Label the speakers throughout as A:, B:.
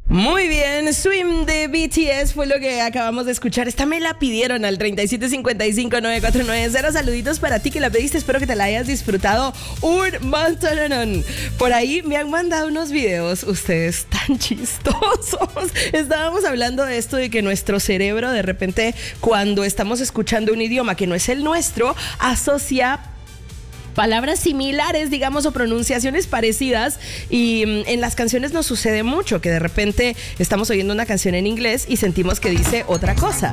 A: Muy bien, Swim de BTS fue lo que acabamos de escuchar. Esta me la pidieron al 37559490. Saluditos para ti que la pediste, espero que te la hayas disfrutado un montón. Por ahí me han mandado unos videos, ustedes tan chistosos. Estábamos hablando de esto de que nuestro cerebro de repente cuando estamos escuchando un idioma que no es el nuestro, asocia palabras similares, digamos, o pronunciaciones parecidas, y en las canciones nos sucede mucho, que de repente estamos oyendo una canción en inglés y sentimos que dice otra cosa.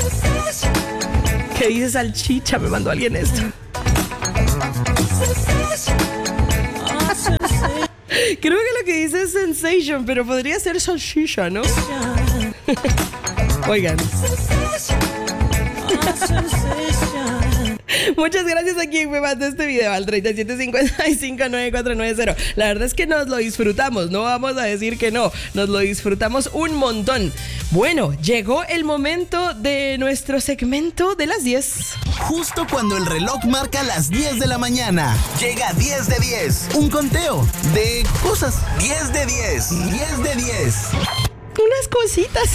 A: ¿Qué dice salchicha? Me mandó alguien esto. Creo que lo que dice es sensation, pero podría ser salchicha, ¿no? Oigan. Muchas gracias a quien me mandó este video al 37559490. La verdad es que nos lo disfrutamos, no vamos a decir que no, nos lo disfrutamos un montón. Bueno, llegó el momento de nuestro segmento de las 10.
B: Justo cuando el reloj marca las 10 de la mañana, llega 10 de 10, un conteo de cosas. 10 de 10, 10 de 10.
A: Unas cositas.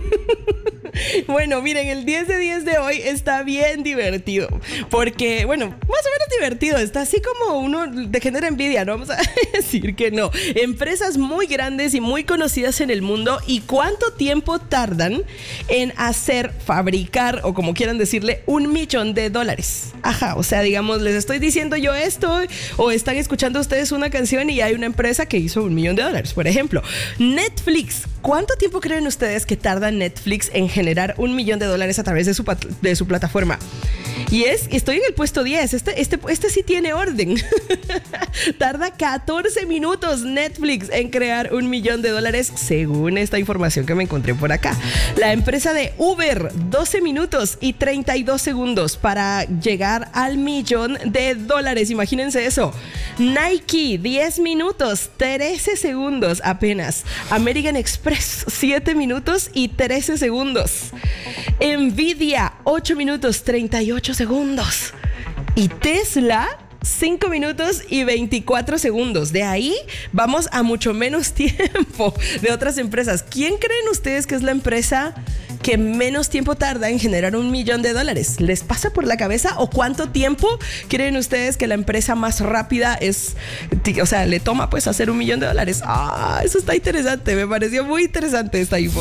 A: Bueno, miren, el 10 de 10 de hoy está bien divertido. Porque, bueno, más o menos divertido. Está así como uno te genera envidia, no vamos a decir que no. Empresas muy grandes y muy conocidas en el mundo. ¿Y cuánto tiempo tardan en fabricar, o como quieran decirle, $1.000.000? Ajá, o sea, digamos, les estoy diciendo yo esto, o están escuchando ustedes una canción y hay una empresa que hizo $1.000.000, por ejemplo. Netflix. ¿Cuánto tiempo creen ustedes que tarda Netflix en generar $1.000.000 a través de su plataforma? Y estoy en el puesto 10. Este sí tiene orden. Tarda 14 minutos Netflix en crear $1.000.000, según esta información que me encontré por acá. La empresa de Uber, 12 minutos y 32 segundos para llegar al $1.000.000. Imagínense eso. Nike, 10 minutos, 13 segundos apenas. American Express, 7 minutos y 13 segundos. Nvidia, 8 minutos, 38 segundos. Y Tesla, 5 minutos y 24 segundos. De ahí vamos a mucho menos tiempo de otras empresas. ¿Quién creen ustedes que es la empresa que menos tiempo tarda en generar $1.000.000? ¿Les pasa por la cabeza? ¿O cuánto tiempo creen ustedes que la empresa más rápida es, o sea, le toma pues hacer $1.000.000? Ah, eso está interesante. Me pareció muy interesante esta info.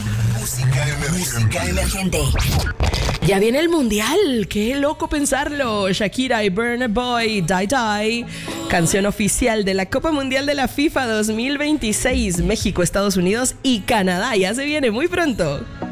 B: Música emergente.
A: Ya viene el mundial, qué loco pensarlo. Shakira y Burna Boy, Die Die, canción oficial de la Copa Mundial de la FIFA 2026, México, Estados Unidos y Canadá. Ya se viene muy pronto.